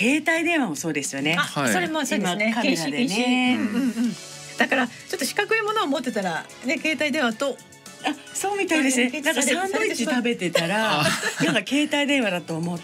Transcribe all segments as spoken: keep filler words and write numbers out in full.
携帯電話もそうですよね。 あ、はい、それもそうですね。 カメラでね、 うんうんうん、だからちょっと四角いものを持ってたらね、携帯電話とあ、そうみたいですね。なんかサンドイッチ食べてたらなんか携帯電話だと思って、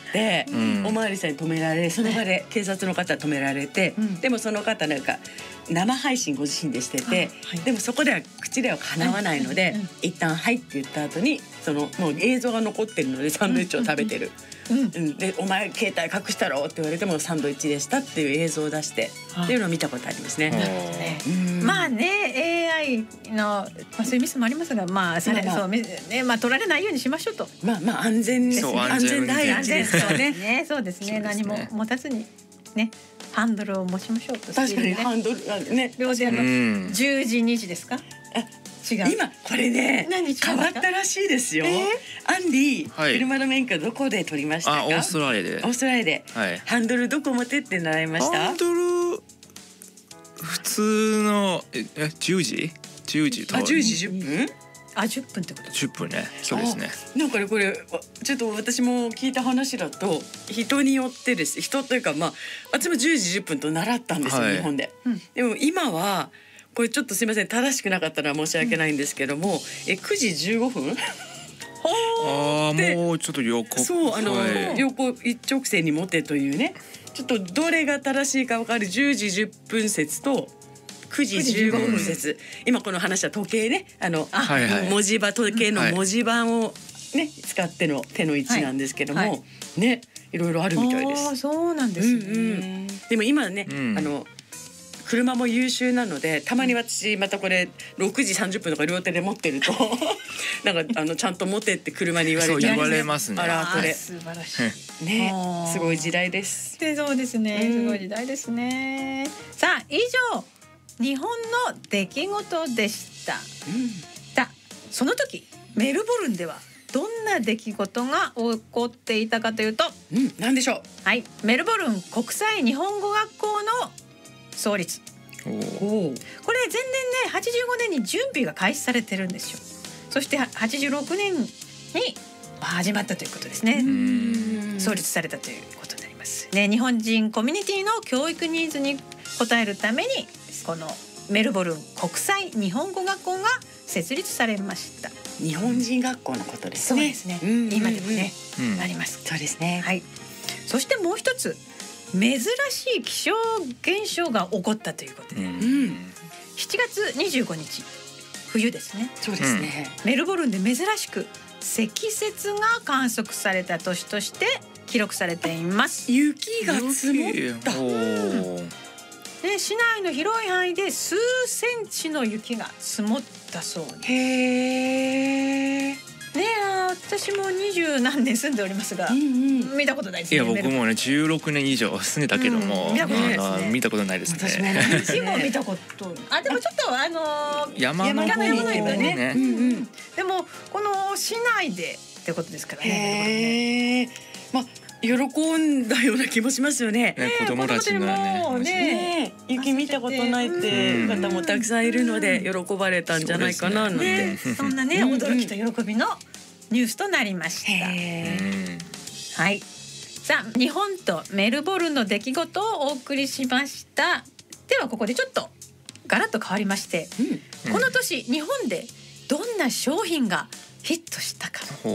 うん、おまわりさんに止められ、その場で警察の方止められて、うん、でもその方なんか生配信ご自身でしてて、はい、でもそこでは口ではかなわないので、うん、一旦はいって言った後にそのもう映像が残ってるのでサンドイッチを食べてる、うんうん、でお前携帯隠したろって言われてもサンドイッチでしたっていう映像を出してっていうのを見たことありますね。 まあね エーアイ の、まあ、そういうミスもありますが、まあされ、まあそうね、まあ取られないようにしましょうと。 まあまあ安全ですね。安全第一ですよね。 ね、そうですね。何も持たずにね、ハンドルを持ちましょうと。 確かにハンドルね。 両手のじゅうじにじですか。違う。 今これね変わったらしいですよ。アンディ、車の免許どこで取りましたか。 オーストラリアで。 オーストラリアで。ハンドルどこ持ってって習いました。 ハンドル普通のえじゅうじじゅうじと。 あ、じゅうじじゅっぷん。 あ、じゅっぷんってこと。 じゅっぷんね。そうですね。 なんかねこれちょっと私も聞いた話だと人によってです。人というかまあ私もじゅうじじゅっぷんと習ったんですよ、はい、日本で、うん、でも今はこれちょっとすみません正しくなかったら申し訳ないんですけども、うん、えくじじゅうごふんああもうちょっと横そうあの、はい、横一直線に持てというね、ちょっとどれが正しいか分かるじゅうじじゅっぷん説とくじじゅうごふん説、今この話は時計ね、あのあ、はいはい、文字盤時計の文字盤をね使っての手の位置なんですけども、はいはい、ねいろいろあるみたいです。 あ、そうなんですね。うんうん、 でも今ね、うん、あの車も優秀なのでたまに私またこれろくじさんじゅっぷんとか両手で持ってるとなんかあのちゃんと持てって車に言われて、 言われますね。 あらこれ素晴らしいね、すごい時代です。 でそうですね、すごい時代ですね。さあ以上日本の出来事でした。うん、だその時メルボルンではどんな出来事が起こっていたかというと、 うん、何でしょう。 はい、メルボルン国際日本語学校の創立。おお、これ前年ねはちじゅうごねんに準備が開始されてるんですよ。そしてはちじゅうろくねんに始まったということですね。創立されたということになりますね。日本人コミュニティの教育ニーズに応えるためにこのメルボルン国際日本語学校が設立されました。 日本人学校のことですね。 そうですね。今でもね、うん、あります。 そうですね。 はい。そしてもう一つ珍しい気象現象が起こったということで、うん、しちがつにじゅうごにち冬ですね。 そうですね。 メルボルンで珍しく積雪が観測された年として記録されています。 雪が積もった。 で市内の広い範囲で数センチの雪が積もったそうに。 へー。 ねえ、私も二十何年住んでおりますが、うんうん、見たことないですね。 いや僕もねじゅうろくねん以上住んでたけども、うん、見たことないですね。見たことないですね。 私も雪も見たことあ、でもちょっとあのー、 山の方にね、ね、うんうん、 でもこの市内でってことですからね。へー、まあ喜んだような気もしますよね。 ね、子供たちがね、 ね、雪見たことないって方もたくさんいるので喜ばれたんじゃないかななんて、 そ, ね、そんなね驚きと喜びのニュースとなりました。はい。さあ日本とメルボルンの出来事をお送りしました。ではここでちょっとガラッと変わりまして、うん、この年日本でどんな商品がヒットしたか、 うん、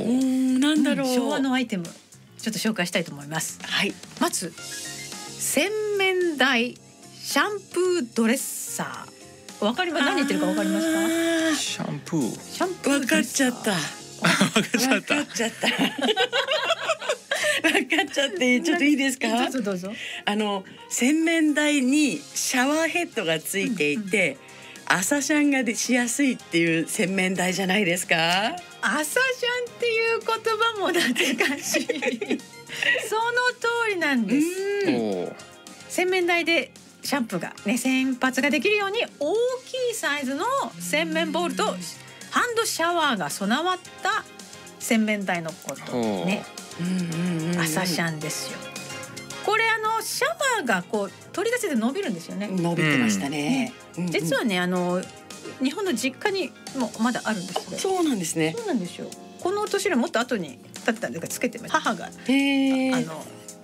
なんだろう、うん、 昭和のアイテムちょっと紹介したいと思います。 はい。 まず洗面台シャンプードレッサー。わかります？何言ってるかわかりますか？ シャンプー。 シャンプーわかっちゃった。わかっちゃった。 わかっちゃった。わかっちゃってちょっといいですか？ どうぞどうぞ。 あの洗面台にシャワーヘッドがついていて、うんうん、朝シャンがしやすいっていう洗面台じゃないですか？ 朝シャンっていう言葉も懐かしい。その通りなんです。洗面台でシャンプーがね洗髪ができるように大きいサイズの洗面ボールとハンドシャワーが備わった洗面台のことね。朝シャンですよ。これあのシャワーがこう取り出せて伸びるんですよね。 伸びてましたね。 うんうん、実はねあの日本の実家にもまだあるんです。 そうなんですね。 そうなんですよ。この年よりもっと後に建てたんですがつけてます。母があの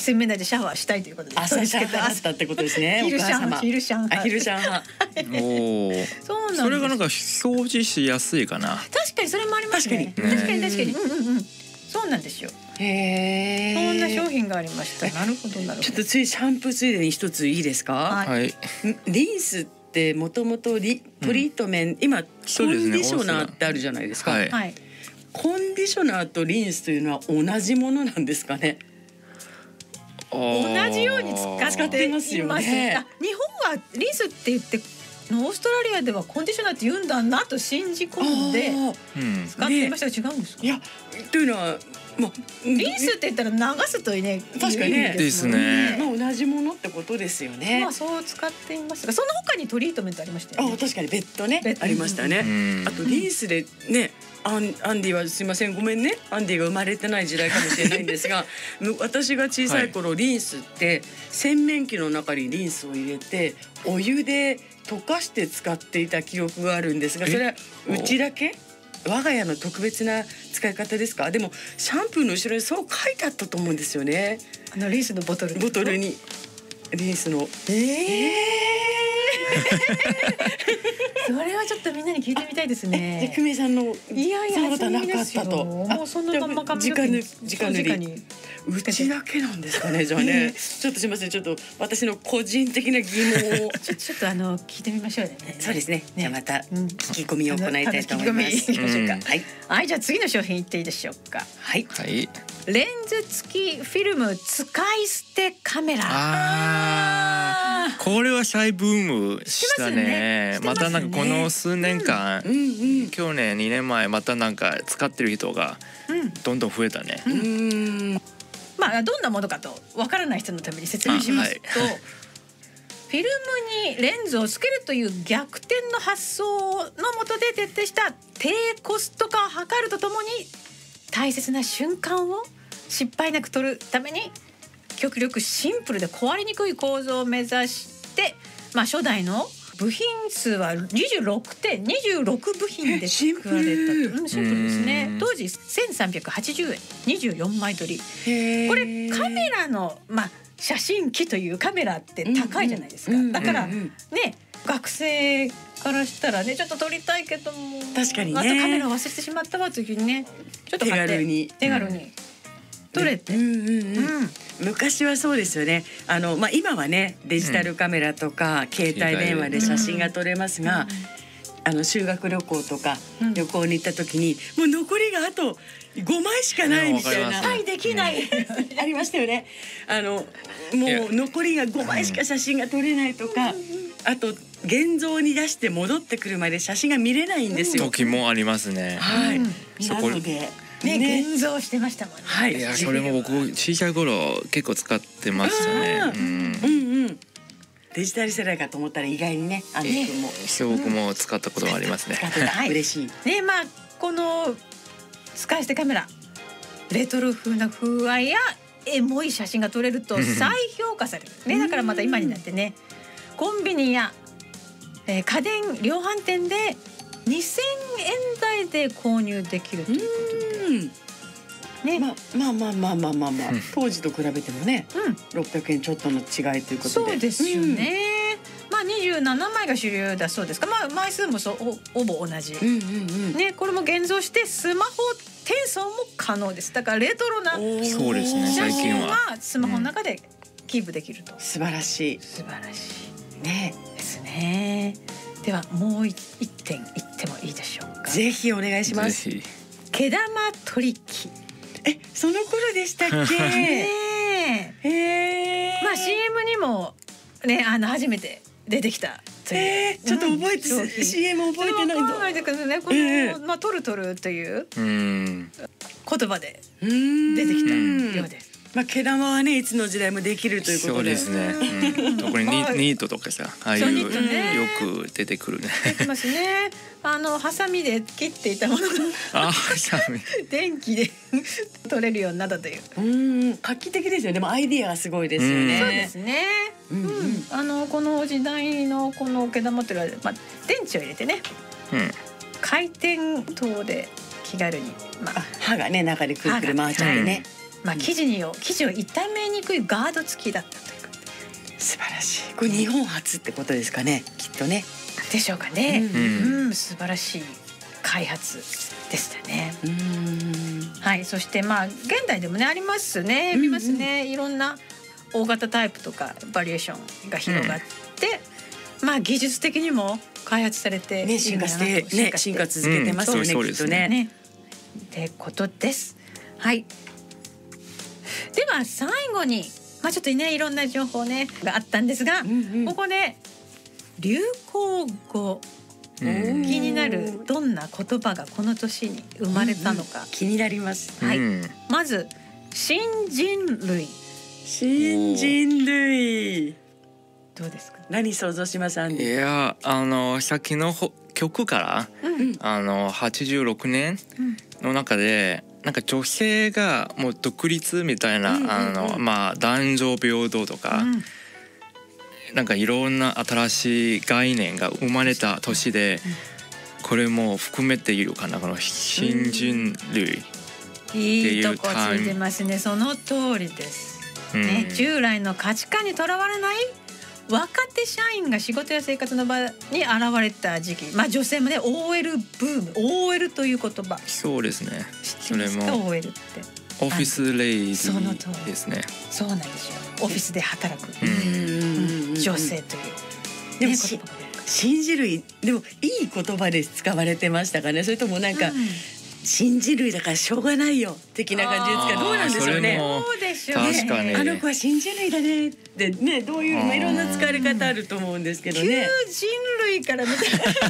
洗面台でシャワーしたいということで朝シャワーだったってことですね。 昼シャワー、昼シャワー、 昼シャワー。おお。 そうなんです。 それがなんか掃除しやすいかな。 確かにそれもありますね。確かに確かに確かに。うんうんうん。そうなんですよ。 へえ。 そんな商品がありました。なるほどなるほど。 ちょっとついシャンプーついでに一ついいですか。 はい。 リンスってもともとトリートメン、うん、今コンディショナーってあるじゃないですか。はい。コンディショナーとリンスというのは同じものなんですかね。 同じように使っていますよね。日本はリンスって言ってオーストラリアではコンディショナーって言うんだなと信じ込んで使っていましたが、違うんですか。 いやというのはもうリンスって言ったら流すとね、 確かにねですね。 まあ同じものってことですよね。 まあそう使っていますが、その他にトリートメントありましたよね。 あ、確かに別途ねありましたね。あとリンスでね。アン, アンディはすいませんごめんね、アンディが生まれてない時代かもしれないんですが私が小さい頃、はい、リンスって洗面器の中にリンスを入れてお湯で溶かして使っていた記憶があるんですが、それはうちだけ我が家の特別な使い方ですか。でもシャンプーの後ろにそう書いてあったと思うんですよね。 あのリンスのボトルボトルにリンスのえーそれはちょっとみんなに聞いてみたいですね。 久米さんのいやいやそんなことなかったと。 もうそのまま髪の毛直塗り。うちだけなんですかね。じゃあね、ちょっとすみません、ちょっと私の個人的な疑問をちょ, ちょっとあの聞いてみましょうね。 そうですね。じゃあまた聞き込みを行いたいと思います。 はい、はい、じゃあ次の商品いっていいでしょうか。 はい。 はい。 レンズ付きフィルム使い捨てカメラ。 ああ、これは再ブームしたね。またなんかこの数年間、うんうん、去年にねんまえまたなんか使ってる人がどんどん増えたね。 うんうん、まあどんなものかとわからない人のために説明しますと、はい、フィルムにレンズをつけるという逆転の発想のもとで徹底した低コスト化を図るとともに、大切な瞬間を失敗なく撮るために極力シンプルで壊れにくい構造を目指して、まあ、初代の部品数はにじゅうろくてんにじゅうろく部品で作られたと。うん、シンプルですね。当時せんさんびゃくはちじゅうえん、にじゅうよんまい撮り。これカメラの、まあ、写真機というカメラって高いじゃないですか。だからね、学生からしたらね、ちょっと撮りたいけども確かにね、 またカメラ忘れてしまったわという時にね、ちょっと手軽に手軽に撮れて、うんうんうんうん、昔はそうですよね。あの、まあ、今はねデジタルカメラとか、うん、携帯電話で写真が撮れますが、うん、あの修学旅行とか旅行に行った時に、うん、もう残りがあとごまいしかないみたいな、 はいできない、 うん、ありましたよね。あのもう残りがごまいしか写真が撮れないとか、あと現像に出して戻ってくるまで写真が見れないんですよ。 時もありますね。 はい。なのでね、現像してましたもんね。 はい。いや、それも僕小さい頃結構使ってましたね。 うんうんうん。デジタル世代かと思ったら意外にね、アンディ君も。 僕も使ったことがありますね。 はい、嬉しい。 ね、まあこの使い捨てカメラ、レトロ風な風合いやエモい写真が撮れると再評価される。ね、だからまた今になってね、コンビニや、えー、家電量販店でにせんえん台で購入できるということで、 ね、まあまあまあまあまあまあ、うん、当時と比べてもね、うん、ろっぴゃくえんちょっとの違いということで、 そうですよね。うん、まあにじゅうななまいが主流だそうですが、まあ枚数もそうほぼ同じ。うんうんうん、ね、これも現像してスマホ転送も可能です。だからレトロなそうですね、最近はスマホの中でキープできると。うん、 素晴らしい。 素晴らしいねですね。ではもう一点言ってもいいでしょうか。 ぜひお願いします。 毛玉取り機。 え、その頃でしたっけ？ ねえ。えー、まあ シーエム にもね、あの初めて出てきたという。 えー、ちょっと覚えて、うん、シーエム 覚えてないの。 考えてくださいね。この、えー、まあトルトルという言葉で出てきたようです。 まあ毛玉はね、いつの時代もできるということで。 そうですね。うん、特にニートとかさ、ああいうよく出てくるね。 出てますね。あのハサミで切っていたものがあ、ハサミ電気で取れるようになったという。 うん、画期的ですよね。でもアイディアがすごいですよね。 そうですね。うんうん、あのこの時代のこの毛玉っていうのは、まあ、電池を入れてね、うん、回転灯で気軽に、 まあ、刃がね中でくるくる回っちゃってね、 まあ生地にを生地を傷めにくいガード付きだったということで素晴らしい。これ日本初ってことですかね、きっとね。 でしょうかね。 うん、 うん、素晴らしい開発でしたね。 うーん、 はい、そしてまあ現代でもねありますね、見ますね、うんうん、いろんな大型タイプとかバリエーションが広がって、うん、まあ技術的にも開発されて、 ね、進化してね、進化続けてますよね、 うん、 きっとね。ねってことです。はい。では最後に、まあちょっとねいろんな情報ねがあったんですが、うんうん、ここで流行語、うん、気になるどんな言葉がこの年に生まれたのか、 うんうん、気になります。 はい。 うん、 まず新人類。 新人類。 どうですか。 何想像します？ いや、あのさっきの曲から、うん、あのはちじゅうろくねんの中で、なんか女性がもう独立みたいな、うんうんうん、あのまあ男女平等とか、うん、なんかいろんな新しい概念が生まれた年で、うん、これも含めているかな、この新人類っていう、 いいとこついてますね。その通りです、うん、ね、従来の価値観にとらわれない若手社員が仕事や生活の場に現れた時期、まあ女性もね オーエル ブーム、 オーエル という言葉。 そうですね。 知ってますか？ オーエル ってオフィスレイディですね。 そうなんですよ。オフィスで働く、うんうん、女性という、 でも、ね、新人類でもいい言葉で使われてましたかね。それともなんか、うん、新人類だからしょうがないよ的な感じですか？どうなんでしょうね。 そうでしょうね。 確かに、 あの子は新人類だねってね、どういう、まあ、いろんな使われ方あると思うんですけどね。 旧人類から見て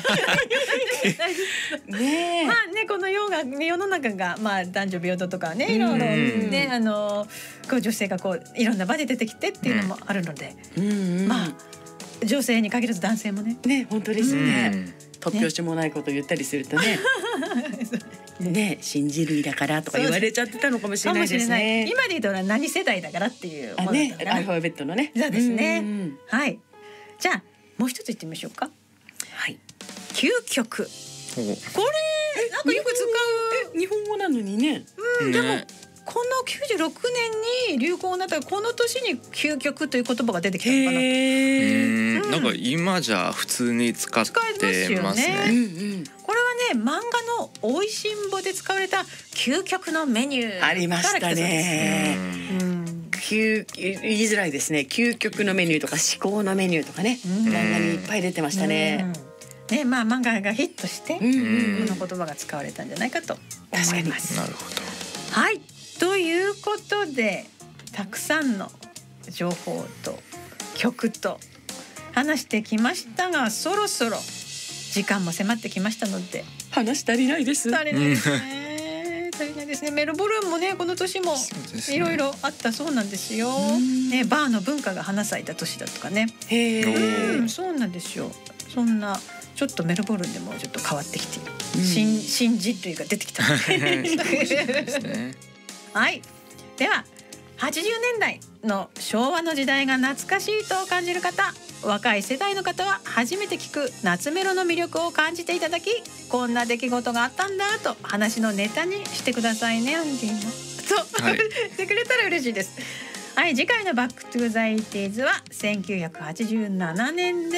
ね、まあね、この世が世の中がまあ男女平等とかね、いろいろね、あのこう女性がこういろんな場で出てきてっていうのもあるので、うんうん、まあ女性に限らず男性もね、 ね、本当ですよね。突拍子もないことを言ったりするとね。ね、新人類だからとか言われちゃってたのかもしれないですね。 今で言うと何世代だからっていうものだから、 ね、アルファベットのね。 そうですね。はい。じゃあもう一つ言ってみましょうか。 はい。 究極。これなんかよく使う日本語なのにね。 うん、でもこのきゅうじゅうろくねんに流行になったこの年に究極という言葉が出てきたのかな。 へー、うん、なんか今じゃ普通に使ってますね。 うんうん、これはね、漫画のおいしんぼで使われた究極のメニューありましたね。うん、究言いづらいですね。究極のメニューとか至高のメニューとかね、漫画にいっぱい出てましたね。 うん、ね、まあ漫画がヒットして、うんうん、この言葉が使われたんじゃないかと思います。 なるほど。 はい。ということでたくさんの情報と曲と話してきましたが、そろそろ時間も迫ってきましたので話足りないです。 足りないですね。足りないですね。メルボルンもねこの年もいろいろあったそうなんですよ。ね、バーの文化が花咲いた年だとかね。へー、うん、そうなんですよ。そんなちょっとメルボルンでもちょっと変わってきて、うん、新新人類が出てきたですね。はい、でははちじゅうねんだいの昭和の時代が懐かしいと感じる方、若い世代の方は初めて聞く夏メロの魅力を感じていただき、こんな出来事があったんだと話のネタにしてくださいね。アンディもそう、はい、してくれたら嬉しいです。はい、次回のバックトゥーザエイティーズはせんきゅうひゃくはちじゅうななねんで